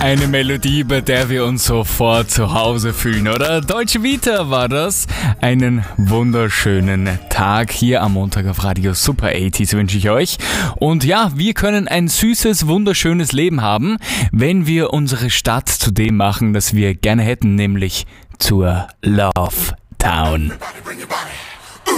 Eine Melodie, bei der wir uns sofort zu Hause fühlen, oder? Deutsche Vita war das. Einen wunderschönen Tag hier am Montag auf Radio Super 80s wünsche ich euch. Und ja, wir können ein süßes, wunderschönes Leben haben, wenn wir unsere Stadt zu dem machen, das wir gerne hätten, nämlich zur Love Town. Bring your body.